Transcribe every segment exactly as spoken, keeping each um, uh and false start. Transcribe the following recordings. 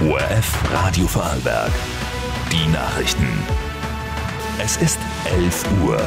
O R F Radio Vorarlberg. Die Nachrichten. Es ist elf Uhr.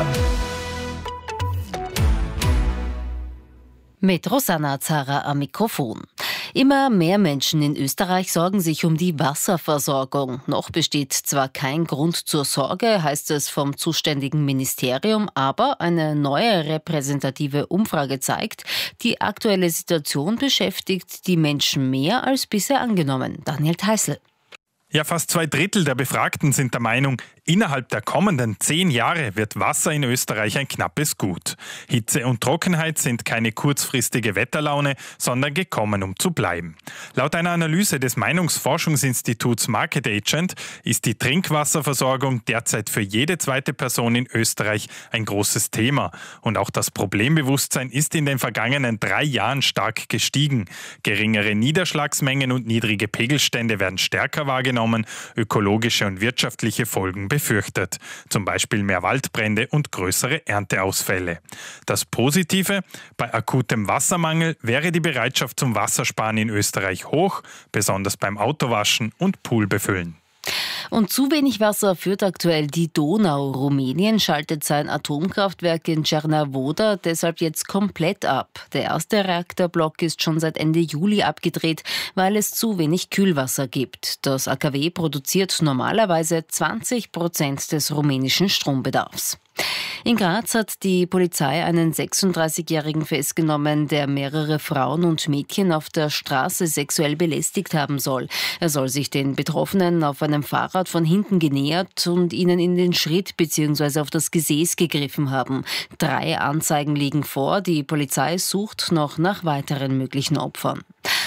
Mit Rosanna Zara am Mikrofon. Immer mehr Menschen in Österreich sorgen sich um die Wasserversorgung. Noch besteht zwar kein Grund zur Sorge, heißt es vom zuständigen Ministerium, aber eine neue repräsentative Umfrage zeigt, die aktuelle Situation beschäftigt die Menschen mehr als bisher angenommen. Daniel Theißl. Ja, fast zwei Drittel der Befragten sind der Meinung, innerhalb der kommenden zehn Jahre wird Wasser in Österreich ein knappes Gut. Hitze und Trockenheit sind keine kurzfristige Wetterlaune, sondern gekommen, um zu bleiben. Laut einer Analyse des Meinungsforschungsinstituts Market Agent ist die Trinkwasserversorgung derzeit für jede zweite Person in Österreich ein großes Thema. Und auch das Problembewusstsein ist in den vergangenen drei Jahren stark gestiegen. Geringere Niederschlagsmengen und niedrige Pegelstände werden stärker wahrgenommen. Ökologische und wirtschaftliche Folgen befürchtet, zum Beispiel mehr Waldbrände und größere Ernteausfälle. Das Positive: Bei akutem Wassermangel wäre die Bereitschaft zum Wassersparen in Österreich hoch, besonders beim Autowaschen und Poolbefüllen. Und zu wenig Wasser führt aktuell die Donau. Rumänien schaltet sein Atomkraftwerk in Cernavodă deshalb jetzt komplett ab. Der erste Reaktorblock ist schon seit Ende Juli abgedreht, weil es zu wenig Kühlwasser gibt. Das A K W produziert normalerweise zwanzig Prozent des rumänischen Strombedarfs. In Graz hat die Polizei einen sechsunddreißigjährigen festgenommen, der mehrere Frauen und Mädchen auf der Straße sexuell belästigt haben soll. Er soll sich den Betroffenen auf einem Fahrrad von hinten genähert und ihnen in den Schritt bzw. auf das Gesäß gegriffen haben. Drei Anzeigen liegen vor. Die Polizei sucht noch nach weiteren möglichen Opfern.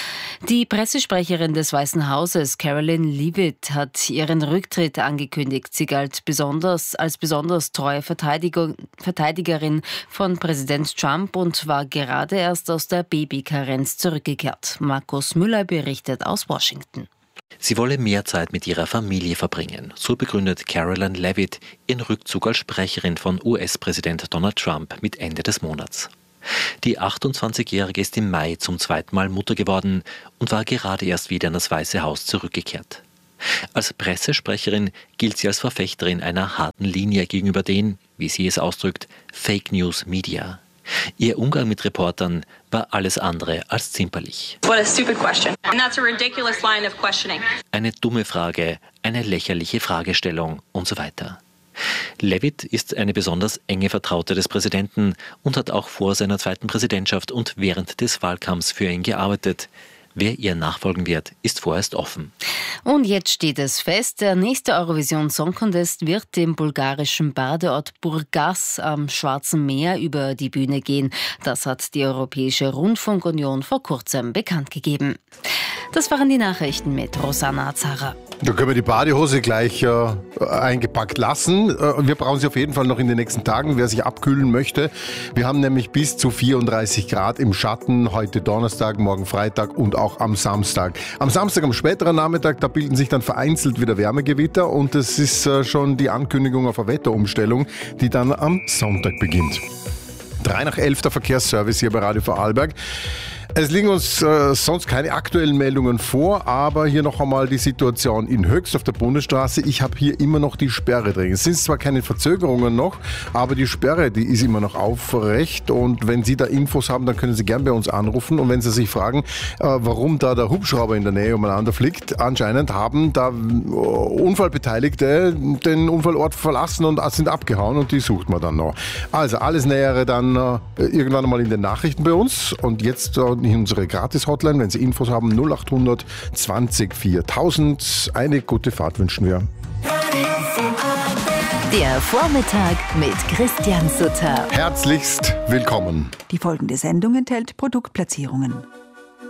Die Pressesprecherin des Weißen Hauses, Karoline Leavitt, hat ihren Rücktritt angekündigt. Sie galt besonders als besonders treue Verteidiger, Verteidigerin von Präsident Trump und war gerade erst aus der Babykarenz zurückgekehrt. Markus Müller berichtet aus Washington. Sie wolle mehr Zeit mit ihrer Familie verbringen. So begründet Karoline Leavitt ihren Rückzug als Sprecherin von U S-Präsident Donald Trump mit Ende des Monats. Die achtundzwanzigjährige ist im Mai zum zweiten Mal Mutter geworden und war gerade erst wieder in das Weiße Haus zurückgekehrt. Als Pressesprecherin gilt sie als Verfechterin einer harten Linie gegenüber den, wie sie es ausdrückt, Fake News Media. Ihr Umgang mit Reportern war alles andere als zimperlich. What a stupid question. And that's a ridiculous line of questioning. Eine dumme Frage, eine lächerliche Fragestellung und so weiter. Leavitt ist eine besonders enge Vertraute des Präsidenten und hat auch vor seiner zweiten Präsidentschaft und während des Wahlkampfs für ihn gearbeitet. Wer ihr nachfolgen wird, ist vorerst offen. Und jetzt steht es fest, der nächste Eurovision Song Contest wird dem bulgarischen Badeort Burgas am Schwarzen Meer über die Bühne gehen. Das hat die Europäische Rundfunkunion vor kurzem bekannt gegeben. Das waren die Nachrichten mit Rosanna Zara. Da können wir die Badehose gleich äh, eingepackt lassen. Äh, wir brauchen sie auf jeden Fall noch in den nächsten Tagen, wer sich abkühlen möchte. Wir haben nämlich bis zu vierunddreißig Grad im Schatten, heute Donnerstag, morgen Freitag und auch am Samstag. Am Samstag, am späteren Nachmittag, da bilden sich dann vereinzelt wieder Wärmegewitter und es ist äh, schon die Ankündigung auf eine Wetterumstellung, die dann am Sonntag beginnt. Drei nach elf der Verkehrsservice hier bei Radio Vorarlberg. Es liegen uns äh, sonst keine aktuellen Meldungen vor, aber hier noch einmal die Situation in Höchst auf der Bundesstraße. Ich habe hier immer noch die Sperre drin. Es sind zwar keine Verzögerungen noch, aber die Sperre, die ist immer noch aufrecht und wenn Sie da Infos haben, dann können Sie gern bei uns anrufen und wenn Sie sich fragen, äh, warum da der Hubschrauber in der Nähe umeinander fliegt, anscheinend haben da äh, Unfallbeteiligte den Unfallort verlassen und sind abgehauen und die sucht man dann noch. Also alles Nähere dann äh, irgendwann einmal in den Nachrichten bei uns und jetzt äh, in unsere Gratis-Hotline, wenn Sie Infos haben, null acht hundert zwanzig viertausend. Eine gute Fahrt wünschen wir. Der Vormittag mit Christian Sutter. Herzlichst willkommen. Die folgende Sendung enthält Produktplatzierungen.